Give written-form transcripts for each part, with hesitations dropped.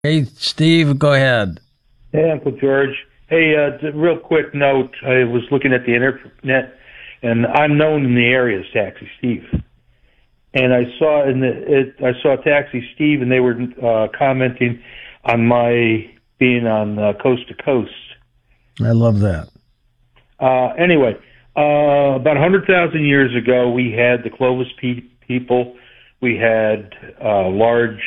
Hey, Steve, go ahead. Hey, Uncle George. Hey, real quick note. I was looking at the internet, and I'm known in the area as Taxi Steve. And I saw I saw Taxi Steve, and they were commenting on my being on Coast to Coast. I love that. Anyway, about 100,000 years ago, we had the Clovis people. We had large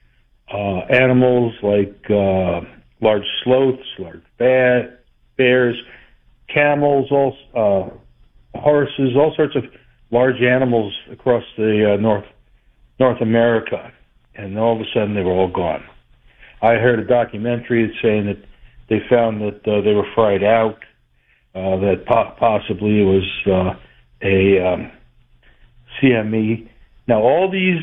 animals like large sloths, large bears, camels, horses, all sorts of large animals across the North America, and all of a sudden they were all gone. I heard a documentary saying that they found that they were fried out, that possibly it was a CME. Now all these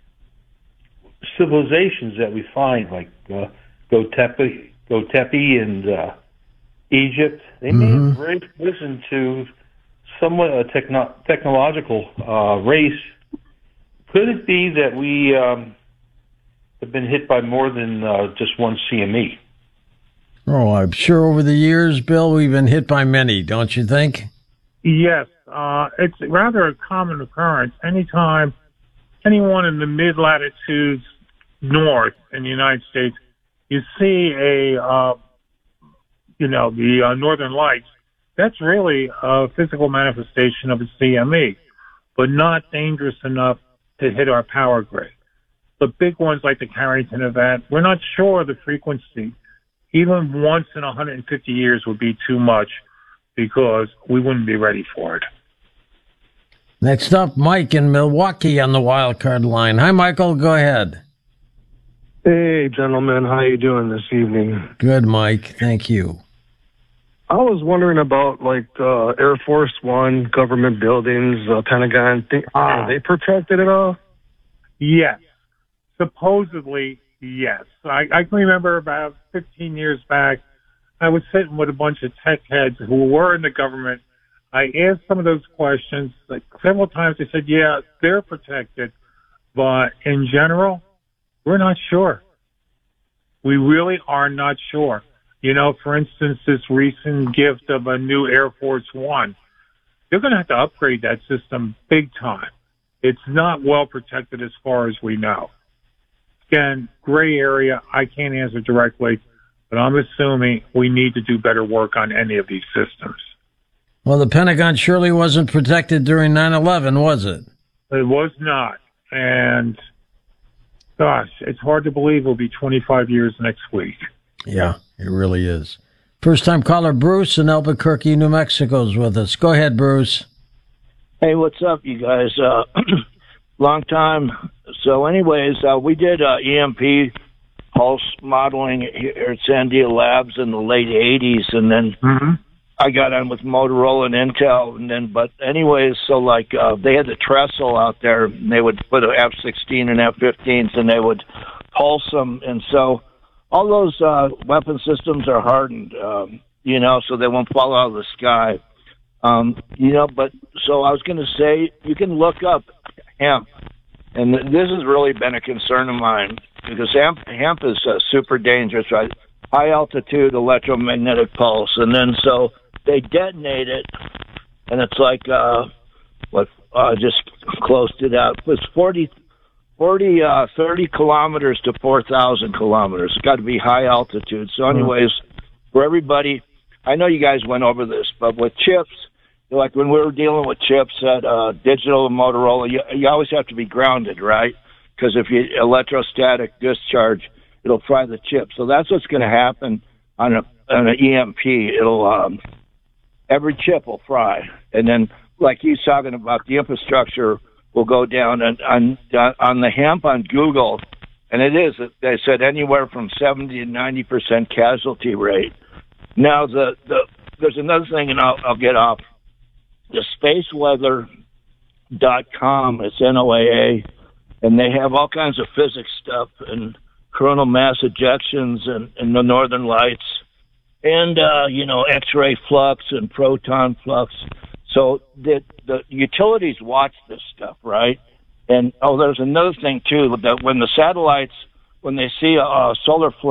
civilizations that we find, like Götepi and Egypt, they may have risen to somewhat a technological race. Could it be that we have been hit by more than just one CME? Oh, I'm sure over the years, Bill, we've been hit by many, don't you think? Yes. It's rather a common occurrence. Anytime anyone in the mid-latitudes north in the United States, you see the Northern Lights, that's really a physical manifestation of a CME, but not dangerous enough to hit our power grid. The big ones like the Carrington event, we're not sure of the frequency. Even once in 150 years would be too much because we wouldn't be ready for it. Next up, Mike in Milwaukee on the wild card line. Hi, Michael. Go ahead. Hey, gentlemen. How you doing this evening? Good, Mike. Thank you. I was wondering about, Air Force One, government buildings, Pentagon. Are they protected at all? Yes. Supposedly, yes. I can remember about 15 years back, I was sitting with a bunch of tech heads who were in the government. I asked some of those questions. Like several times they said, yeah, they're protected. But in general, we're not sure. We really are not sure. You know, for instance, this recent gift of a new Air Force One, they're going to have to upgrade that system big time. It's not well protected as far as we know. Again, gray area, I can't answer directly, but I'm assuming we need to do better work on any of these systems. Well, the Pentagon surely wasn't protected during 9/11, was it? It was not. And, gosh, it's hard to believe it'll be 25 years next week. Yeah, it really is. First-time caller Bruce in Albuquerque, New Mexico is with us. Go ahead, Bruce. Hey, what's up, you guys? Long time. So anyways, we did EMP pulse modeling here at Sandia Labs in the late 80s, and then I got on with Motorola and Intel, but anyways, so they had the trestle out there, and they would put an F-16 and F-15s, and they would pulse them, and so all those weapon systems are hardened, so they won't fall out of the sky. But so I was going to say, you can look up hemp, and this has really been a concern of mine because hemp is super dangerous, right? High altitude electromagnetic pulse, and then so they detonate it, and it's like just closed it out. It's 30 kilometers to 4,000 kilometers. It's got to be high altitude. So anyways, for everybody, I know you guys went over this, but with chips, like when we were dealing with chips at Digital and Motorola, you always have to be grounded, right? Because if you electrostatic discharge, it'll fry the chip. So that's what's going to happen on an EMP. It'll every chip will fry, and then like he's talking about, the infrastructure will go down. And on the hemp on Google, and it is, they said anywhere from 70 to 90% casualty rate. Now there's another thing, and I'll get off. The spaceweather.com, it's NOAA, and they have all kinds of physics stuff and coronal mass ejections and the northern lights and, X-ray flux and proton flux. So the utilities watch this stuff, right? And, there's another thing, too, that when the satellites when they see a solar flare